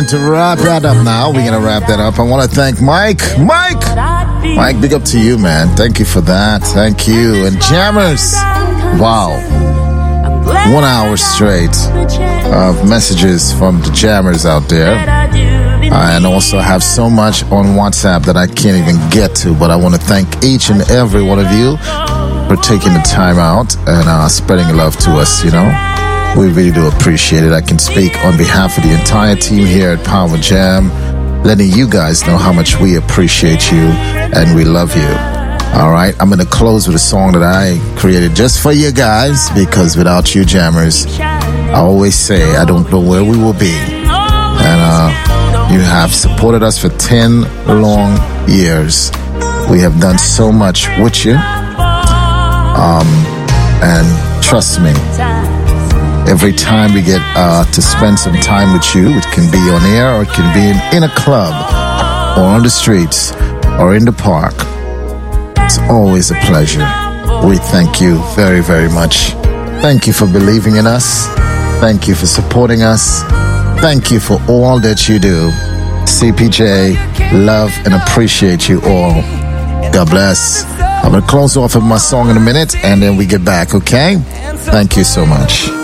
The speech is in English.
To wrap that up now, we're going to wrap that up. I want to thank Mike. Mike, big up to you, man. Thank you for that. Thank you. And Jammers. Wow. 1 hour straight of messages from the Jammers out there. And also have so much on WhatsApp that I can't even get to. But I want to thank each and every one of you for taking the time out and spreading love to us, you know. We really do appreciate it. I can speak on behalf of the entire team here at Power Jam, letting you guys know how much we appreciate you and we love you. All right, I'm going to close with a song that I created just for you guys, because without you, Jammers, I always say I don't know where we will be. And you have supported us for 10 long years. We have done so much with you. And trust me, every time we get to spend some time with you, it can be on air or it can be in a club or on the streets or in the park. It's always a pleasure. We thank you very, very much. Thank you for believing in us. Thank you for supporting us. Thank you for all that you do. CPJ, love and appreciate you all. God bless. I'm going to close off with my song in a minute and then we get back, okay? Thank you so much.